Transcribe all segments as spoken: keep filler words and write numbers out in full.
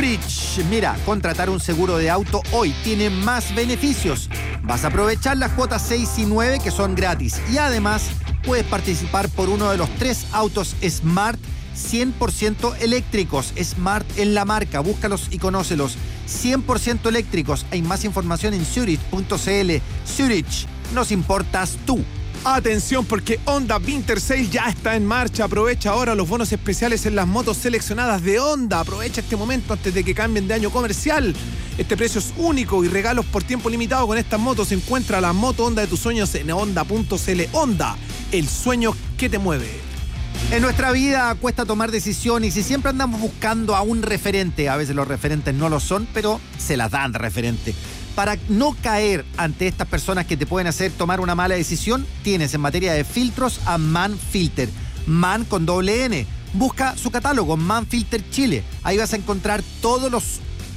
Zurich. Mira, contratar un seguro de auto hoy tiene más beneficios. Vas a aprovechar las cuotas seis y nueve que son gratis. Y además puedes participar por uno de los tres autos Smart cien por ciento eléctricos. Smart en la marca, búscalos y conócelos. cien por ciento eléctricos. Hay más información en zurich punto c l. Zurich, nos importas tú. Atención, porque Honda Winter Sale ya está en marcha. Aprovecha ahora los bonos especiales en las motos seleccionadas de Honda. Aprovecha este momento antes de que cambien de año comercial. Este precio es único y regalos por tiempo limitado con estas motos. Encuentra la moto Honda de tus sueños en honda punto c l. Honda, el sueño que te mueve. En nuestra vida cuesta tomar decisiones y siempre andamos buscando a un referente. A veces los referentes no lo son, pero se las dan de referente. Para no caer ante estas personas que te pueden hacer tomar una mala decisión, tienes en materia de filtros a Manfilter. Man con doble N. Busca su catálogo, Manfilter Chile. Ahí vas a encontrar todos los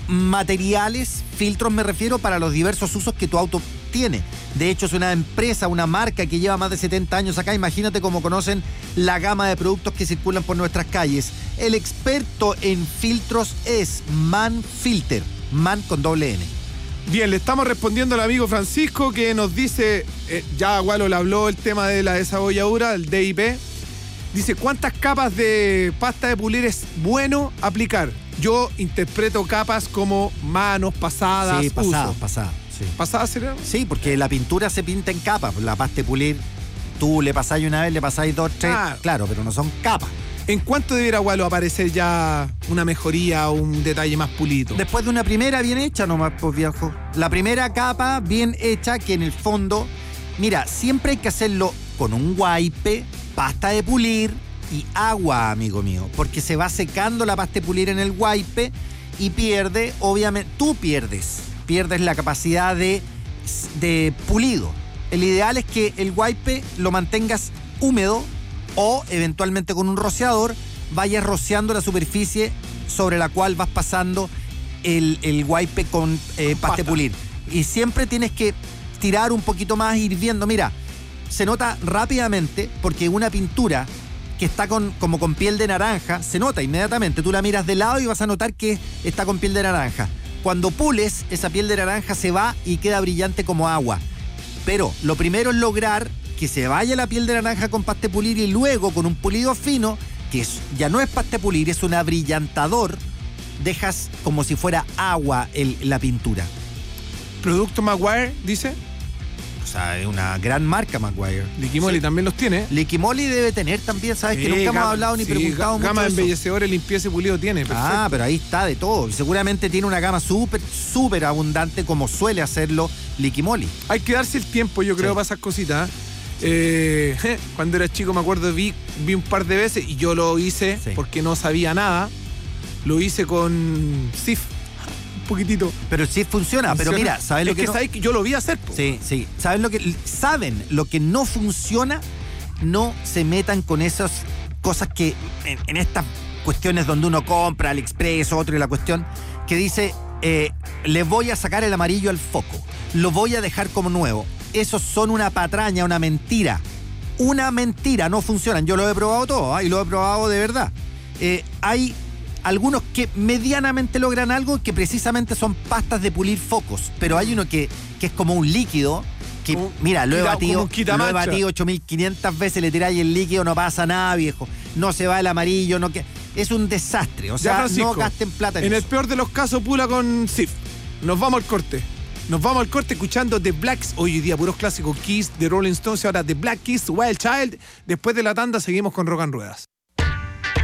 materiales, filtros me refiero, para los diversos usos que tu auto tiene. De hecho, es una empresa, una marca que lleva más de setenta años acá. Imagínate cómo conocen la gama de productos que circulan por nuestras calles. El experto en filtros es Manfilter. Man con doble N. Bien, le estamos respondiendo al amigo Francisco que nos dice, eh, ya Gualo le habló el tema de la desabolladura, el D I P. Dice, ¿cuántas capas de pasta de pulir es bueno aplicar? Yo interpreto capas como manos, pasadas, Sí, pasada, uso. pasada. Sí. ¿Pasadas sería? Sí, porque la pintura se pinta en capas. La pasta de pulir, tú le pasáis una vez, le pasáis dos, tres. Claro. Claro, pero no son capas. ¿En cuánto debiera, Gualo, aparecer ya una mejoría o un detalle más pulido? Después de una primera bien hecha nomás, pues viejo. La primera capa bien hecha que en el fondo, mira, siempre hay que hacerlo con un wipe, pasta de pulir y agua, amigo mío. Porque se va secando la pasta de pulir en el wipe y pierde, obviamente, tú pierdes. Pierdes la capacidad de, de pulido. El ideal es que el wipe lo mantengas húmedo o eventualmente con un rociador vayas rociando la superficie sobre la cual vas pasando el, el wipe con, eh, Con pasta de pasta. pulir. Y siempre tienes que tirar un poquito más, ir viendo. Mira, se nota rápidamente porque una pintura que está con, como con piel de naranja, se nota inmediatamente. Tú la miras de lado y vas a notar que está con piel de naranja. Cuando pules, esa piel de naranja se va y queda brillante como agua. Pero lo primero es lograr que se vaya la piel de naranja con pasta de pulir y luego con un pulido fino, que es, ya no es pasta de pulir, es un abrillantador, dejas como si fuera agua el, la pintura. ¿Producto Maguire, dice? O sea, es una gran marca Maguire. Liquimoli Sí. también los tiene. Liquimoli debe tener también, ¿sabes? que Sí, nunca hemos gama- hablado ni sí, preguntado ga- mucho Gama de de eso. embellecedores, limpieza y pulido tiene. Perfecto. Ah, pero ahí está de todo. Seguramente tiene una gama súper, súper abundante como suele hacerlo Liquimoli. Hay que darse el tiempo, yo creo, Sí. para esas cositas. Eh, cuando era chico, me acuerdo, vi, vi un par de veces y yo lo hice Sí. porque no sabía nada. Lo hice con Sif, un poquitito. Pero sí funciona. Pero Funciona. mira, ¿sabes es lo que, que no? sabes que yo lo vi hacer, po. Sí, sí. ¿Saben lo que saben lo que no funciona? No se metan con esas cosas que en, en estas cuestiones donde uno compra AliExpress, otro y la cuestión que dice eh, le voy a sacar el amarillo al foco, lo voy a dejar como nuevo. Esos son una patraña, una mentira. Una mentira, no funcionan. Yo lo he probado todo, ¿ah? Y lo he probado de verdad. Eh, hay algunos que medianamente logran algo, que precisamente son pastas de pulir focos, pero hay uno que, que es como un líquido, que Como- mira, lo he quita- batido, como un lo he quitamancha. batido ocho mil quinientas veces, le tiráis el líquido, no pasa nada, viejo. No se va el amarillo, no que es un desastre. O Ya, sea, Francisco, no gasten plata en, En el eso. peor de los casos, pula con Sif. Nos vamos al corte. Nos vamos al corte escuchando The Blacks. Hoy día puros clásicos. Kiss, The Rolling Stones y ahora The Black Keys, Wild Child. Después de la tanda seguimos con Rock and Ruedas.